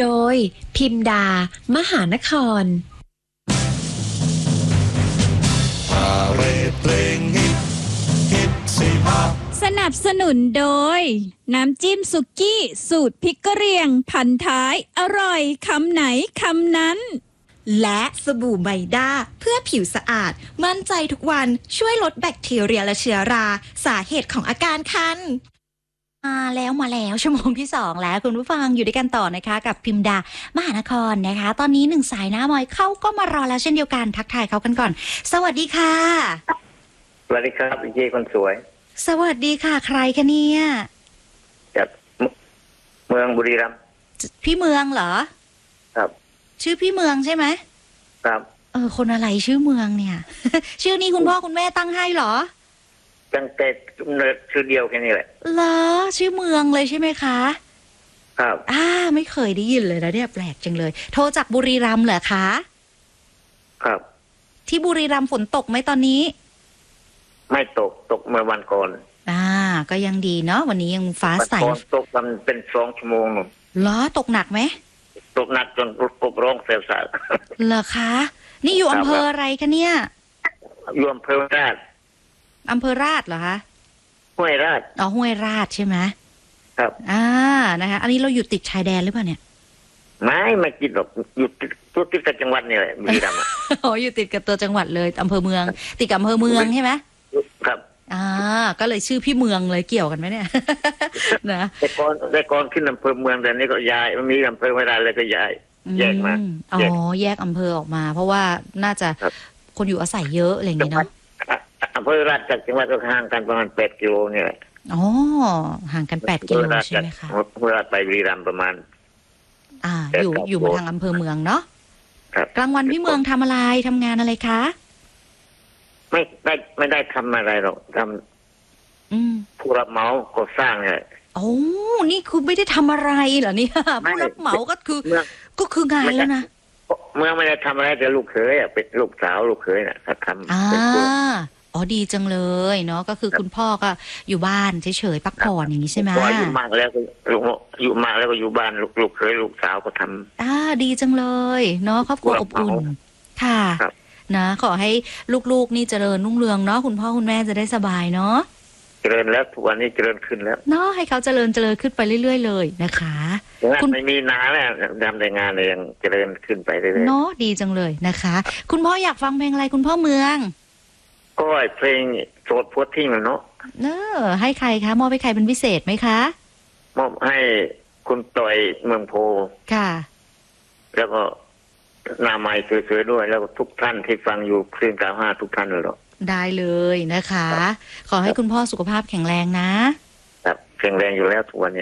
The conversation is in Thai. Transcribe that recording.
โดยพิมดามหานครสนับสนุนโดยน้ำจิ้มสุกี้สูตรพริกกะเหรี่ยงพันท้ายอร่อยคำไหนคำนั้นและสบู่ไมด้าเพื่อผิวสะอาดมั่นใจทุกวันช่วยลดแบคทีเรียและเชื้อราสาเหตุของอาการคันมาแล้วชั่วโมงที่2แล้วคุณผู้ฟังอยู่ด้วยกันต่อนะคะกับพิมดามหานครนะคะตอนนี้1สายหน้ามอยเขาก็มารอแล้วเช่นเดียวกันทักทายเขากันก่อนสวัสดีค่ะสวัสดีครับเจ๊คนสวยสวัสดีค่ะใครคะเนี่ยจากเมืองบุรีรัมย์พี่เมืองเหรอครับชื่อพี่เมืองใช่ไหมครับคนอะไรชื่อเมืองเนี่ย ชื่อนี้คุณพ่อคุณแม่ตั้งให้เหรอตั้งแต่กำเนิดชื่อเดียวแค่นี้แหละเหรอชื่อเมืองเลยใช่ไหมคะครับไม่เคยได้ยินเลยนะเนี่ยแปลกจังเลยโทรจากบุรีรัมย์เหรอคะครับที่บุรีรัมย์ฝนตกไหมตอนนี้ไม่ตกเมื่อวันก่อนก็ยังดีเนาะวันนี้ยังฟ้าใสตกกันเป็น2 ชั่วโมงเหรอตกหนักไหมตกหนักจนกบร้องเสียสาเหรอคะนี่อยู่อำเภออะไรคะเนี่ยอยู่อำเภอราชเหรอคะห้วยราชห้วยราชใช่ไหมครับนะคะอันนี้เราอยู่ติดชายแดนหรือเปล่าเนี่ยไม่ติดหรอกอยู่ติดกับจังหวัดนี่แหละบุรีรัมย์อยู่ติดกับตัวจังหวัดเลยอำเภอเมืองติดกับอำเภอเมืองใช่ไหมครับก็เลยชื่อพี่เมืองเลยเกี่ยวกันไหมเนี่ยนะแต่ก่อนขึ้นอำเภอเมืองแต่นี้ก็ย้ายมันมีอำเภอไม่ได้เลยก็ย้ายแยกมาแยกอำเภอออกมาเพราะว่าน่าจะคนอยู่อาศัยเยอะอะไรอย่างเงี้ยเนาะอำเภอราชจากจังหวัดก็ห่างกันประมาณ8 กิโลนี่แหละห่างกัน8 กิโลใช่ไหมคะอำเภอราชไปบุรีรัมย์ประมาณอยู่มาทางอำเภอเมืองเนาะครับกลางวันพี่เมืองทำอะไรทำงานอะไรคะไม่ได้ทำอะไรหรอกทำผู้รับเหมาก่อสร้างเนี่ยนี่คือไม่ได้ทำอะไรเหรอเนี่ยผู้รับเหมาก็คืองานแล้วนะเมื่อไม่ได้ทำอะไรแต่ลูกเขยเป็นลูกสาวลูกเขยน่ะทำดีจังเลยเนาะก็คือคุณพ่อก็อยู่บ้านเฉยๆพักผ่อนอย่างนี้ใช่ไหมอยู่มากแล้วก็อยู่บ้านลูกเขยลูกสาวก็ทำดีจังเลยเนาะครอบครัวอบอุ่นค่ะนะขอให้ลูกๆนี่เจริญรุ่งเรืองเนาะคุณพ่อคุณแม่จะได้สบายเนาะเจริญแล้วทุกวันนี้เจริญขึ้นแล้วเนาะให้เขาเจริญขึ้นไปเรื่อยๆเลยนะคะคุณไม่มีนาแล้วทำแต่งานเลยยังเจริญขึ้นไปเรื่อยๆเนาะดีจังเลยนะคะคุณพ่ออยากฟังเพลงอะไรคุณพ่อเมืองก็เพลงโสดพัวทิ้งเนาะให้ใครคะมอบให้ใครเป็นพิเศษไหมคะมอบให้คุณต่อยเมืองโพค่ะแล้วก็นาไม้สวยๆด้วยแล้วก็ทุกท่านที่ฟังอยู่คลื่น95ทุกท่านเลยหรอได้เลยนะคะขอให้คุณพ่อสุขภาพแข็งแรงนะครับแข็งแรงอยู่แล้วทุกวันนี้